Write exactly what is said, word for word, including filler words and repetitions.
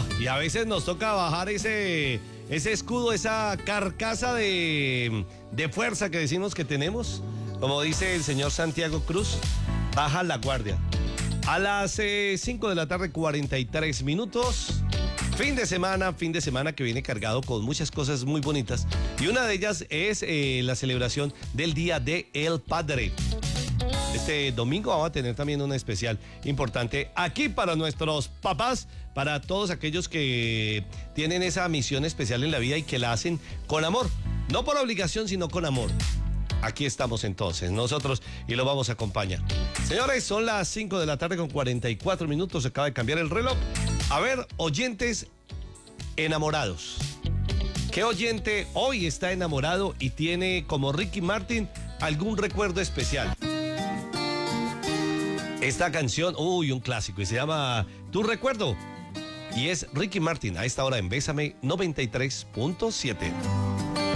No, y a veces nos toca bajar ese, ese escudo, esa carcasa de, de fuerza que decimos que tenemos. Como dice el señor Santiago Cruz, baja la guardia. A las eh, cinco de la tarde, cuarenta y tres minutos. Fin de semana, fin de semana que viene cargado con muchas cosas muy bonitas. Y una de ellas es eh, la celebración del Día del Padre. Este domingo vamos a tener también una especial importante aquí para nuestros papás, para todos aquellos que tienen esa misión especial en la vida y que la hacen con amor. No por obligación, sino con amor. Aquí estamos entonces, nosotros, y lo vamos a acompañar. Señores, son las cinco de la tarde con cuarenta y cuatro minutos, acaba de cambiar el reloj. A ver, oyentes enamorados. ¿Qué oyente hoy está enamorado y tiene, como Ricky Martin, algún recuerdo especial? Esta canción, uy, un clásico, y se llama Tu Recuerdo. Y es Ricky Martin, a esta hora en Bésame noventa y tres punto siete.